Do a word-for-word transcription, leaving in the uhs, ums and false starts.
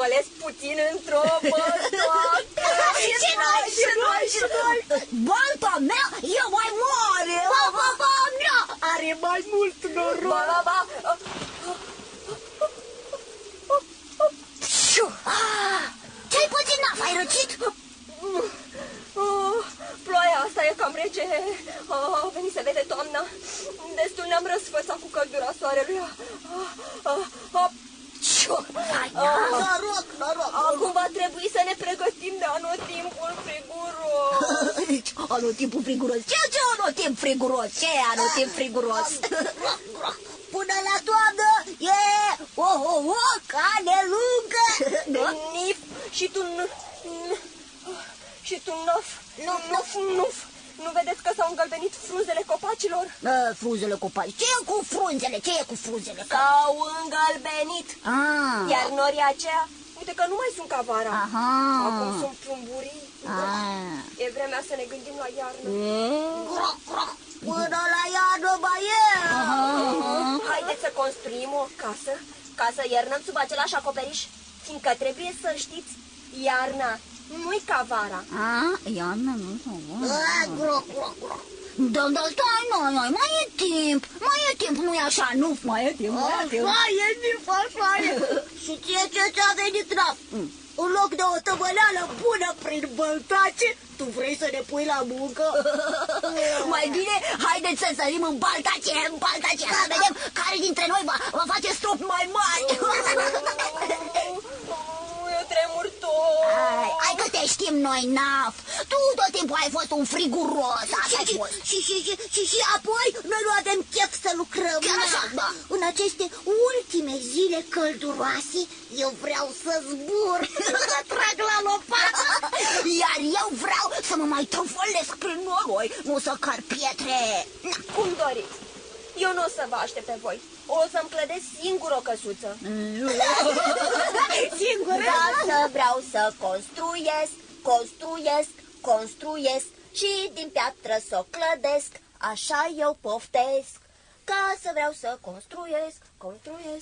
smălesc puțin într-o bătoacă. Și noi, și noi, și noi. Balta mea e mai mare. Balta mea are mai mult noroc. Ba, ba, ba. Ce-ai pățit, Naf? Ai răcit? Oh, ploaia asta e cam rece. Oh, a venit să vede toamna. Destul ne-am răsfățat cu căldura soarelui. Oh, oh, oh. Noroc, noroc. Acum va trebui să ne pregătim de anotimpul friguros. Anotimpul friguros? Ce ce anotimp friguros? Ce e anotimp friguros? Până la toamnă e o, o, o cale lungă. Nif și tu și tu nuf, nuf, nuf, nuf. Nu vedeți că s-au îngălbenit frunzele copacilor? Uh, frunzele copaci. Ce e cu frunzele? Ce e cu frunzele? S-au îngălbenit. Ah. Iar norii aceia, uite că nu mai sunt ca vara. Aha. Acum sunt plumburii. Ah. E vremea să ne gândim la iarnă. Mm. Până la iarnă mai e. Haideți să construim o casă ca să iernăm sub același acoperiș, fiindcă trebuie să știți, iarna nu-i ca vara. Ah, iarna nu-i ca vara. Da, da, stai, noi, noi, mai e timp, mai e timp, nu-i așa, nu, mai e timp, mai e timp. Mai e timp, așa e. Și ție ce ți-a venit, Naf? În loc de o tăvăleală bună prin băltace, tu vrei să ne pui la muncă? Mai bine, haideți să sărim în baltace, în baltace, să vedem care dintre noi va, va face strop mai mari. Eu tremur tot. Ai, ai că te știm noi, Naf. Tu tot timpul ai fost un friguros. Așa ai fost. Și, și, și, și, și apoi noi nu avem chef să lucrăm. Chiar așa, da. În aceste ultime zile călduroase, eu vreau să zbur, să trag la lopată. Iar eu vreau să mă mai trufălesc prin noroi, nu să car pietre. Cum doriți. Eu nu o să vă aștept pe voi. O să-mi clădesc singur o căsuță. Singur? Dacă vreau să construiesc, construiesc, construiesc și din piatră să o clădesc, așa eu poftesc. Ca să vreau să construiesc, construiesc,